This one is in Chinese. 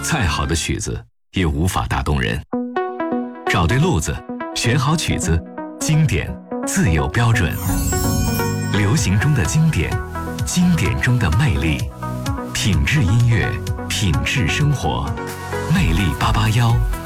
再好的曲子也无法打动人。找对路子，选好曲子，经典自有标准。流行中的经典，经典中的魅力，品质音乐，品质生活，魅力881。